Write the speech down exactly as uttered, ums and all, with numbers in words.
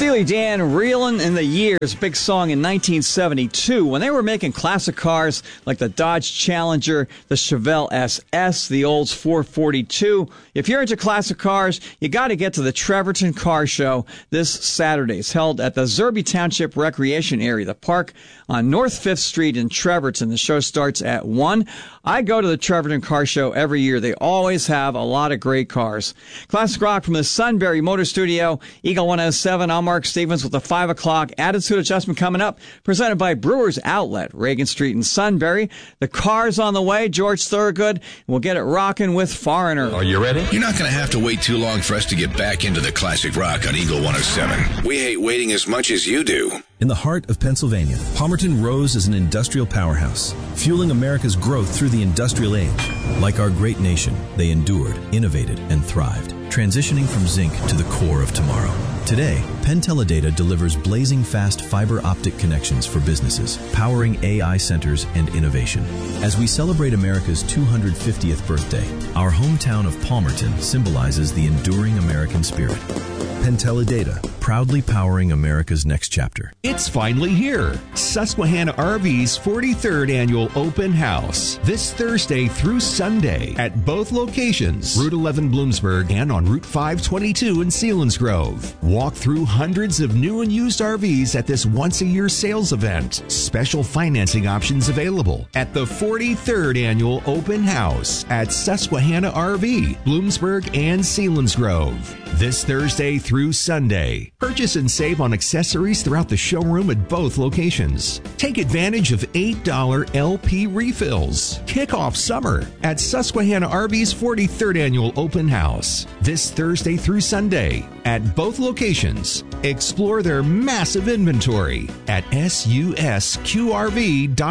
Steely Dan, Reelin' in the Years, big song in nineteen seventy-two when they were making classic cars like the Dodge Challenger, the Chevelle S S, the Olds four forty-two. If you're into classic cars, you got to get to the Trevorton Car Show this Saturday. It's held at the Zerby Township Recreation Area, the park on North fifth Street in Trevorton. The show starts at one. I go to the Trevorton Car Show every year. They always have a lot of great cars. Classic rock from the Sunbury Motor Studio, Eagle one oh seven. I'm Mark Stevens with the five o'clock Attitude Adjustment coming up, presented by Brewers Outlet, Reagan Street in Sunbury. The car's on the way. George Thorogood. We'll get it rocking with Foreigner. Are you ready? You're not going to have to wait too long for us to get back into the classic rock on Eagle one oh seven. We hate waiting as much as you do. In the heart of Pennsylvania, Palmerton rose as an industrial powerhouse, fueling America's growth through the industrial age. Like our great nation, they endured, innovated, and thrived, transitioning from zinc to the core of tomorrow. Today, Penn Teledata delivers blazing fast fiber optic connections for businesses, powering A I centers and innovation. As we celebrate America's two hundred fiftieth birthday, our hometown of Palmerton symbolizes the enduring American spirit. Penn Teledata, proudly powering America's next chapter. It's finally here. Susquehanna R V's forty-third Annual Open House. This Thursday through Sunday at both locations, Route eleven Bloomsburg and on Route five twenty-two in Selinsgrove. Walk through hundreds of new and used R Vs at this once-a-year sales event. Special financing options available at the forty-third Annual Open House at Susquehanna R V, Bloomsburg and Selinsgrove. This Thursday through Sunday. Purchase and save on accessories throughout the showroom at both locations. Take advantage of eight dollars L P refills. Kick off summer at Susquehanna R V's forty-third Annual Open House. This Thursday through Sunday at both locations. Explore their massive inventory at S U S Q R V dot com.